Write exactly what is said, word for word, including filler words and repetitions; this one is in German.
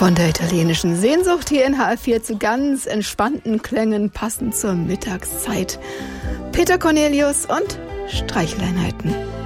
Von der italienischen Sehnsucht hier in H R vier zu ganz entspannten Klängen passend zur Mittagszeit. Peter Cornelius und Streicheleinheiten.